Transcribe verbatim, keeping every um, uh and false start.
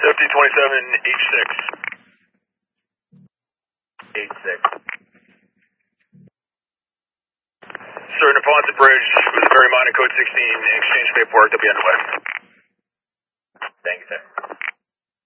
Fifty twenty-seven H six. H six. Sir, Neponset Bridge with a very minor code sixteen exchange paperwork to be underway. Thank you, sir.